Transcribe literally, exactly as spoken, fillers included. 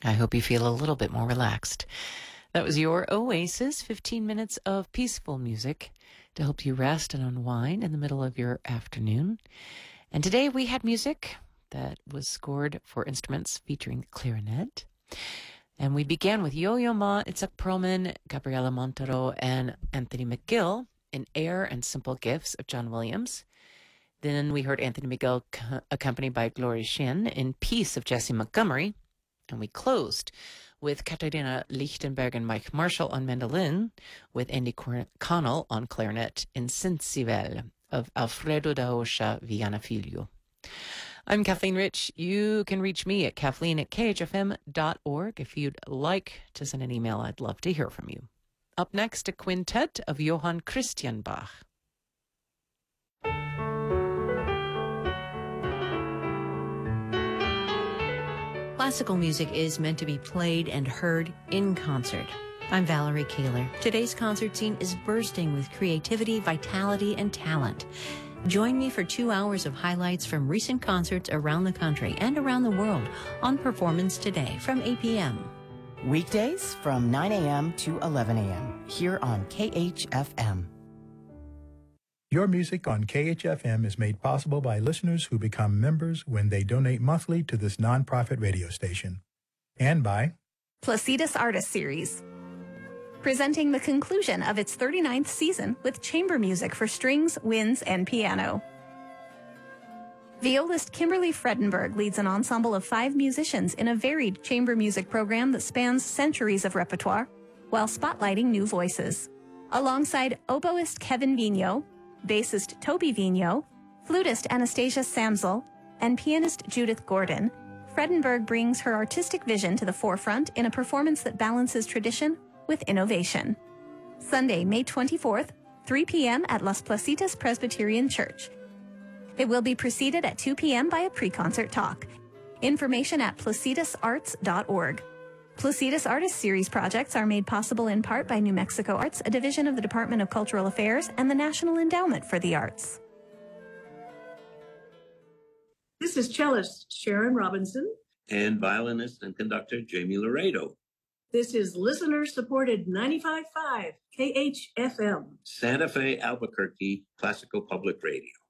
I hope you feel a little bit more relaxed. That was your Oasis, fifteen minutes of peaceful music to help you rest and unwind in the middle of your afternoon. And today we had music that was scored for instruments featuring the clarinet. And we began with Yo-Yo Ma, Itzhak Perlman, Gabriela Montero, and Anthony McGill in Air and Simple Gifts of John Williams. Then we heard Anthony McGill co- accompanied by Gloria Shin in Peace of Jessie Montgomery. And we closed with Katharina Lichtenberg and Mike Marshall on mandolin, with Andy Connell on clarinet in Sensivel of Alfredo da Rocha Viana Filho. I'm Kathleen Rich. You can reach me at kathleen at k h f m dot org. If you'd like to send an email, I'd love to hear from you. Up next, a quintet of Johann Christian Bach. Classical music is meant to be played and heard in concert. I'm Valerie Kaler. Today's concert scene is bursting with creativity, vitality, and talent. Join me for two hours of highlights from recent concerts around the country and around the world on Performance Today from eight p.m. Weekdays from nine a.m. to eleven a.m. here on K H F M. Your music on K H F M is made possible by listeners who become members when they donate monthly to this nonprofit radio station. And by Placidus Artist Series, presenting the conclusion of its thirty-ninth season with chamber music for strings, winds, and piano. Violist Kimberly Fredenberg leads an ensemble of five musicians in a varied chamber music program that spans centuries of repertoire while spotlighting new voices. Alongside oboist Kevin Vigneault, bassist Toby Vigneault, flutist Anastasia Samsel, and pianist Judith Gordon, Fredenberg brings her artistic vision to the forefront in a performance that balances tradition with innovation. Sunday, May twenty-fourth, three p.m. at Las Placitas Presbyterian Church. It will be preceded at two p.m. by a pre-concert talk. Information at placidus arts dot org. Placidus Artist Series projects are made possible in part by New Mexico Arts, a division of the Department of Cultural Affairs, and the National Endowment for the Arts. This is cellist Sharon Robinson. And violinist and conductor Jamie Laredo. This is listener-supported ninety-five point five K H F M. Santa Fe, Albuquerque, Classical Public Radio.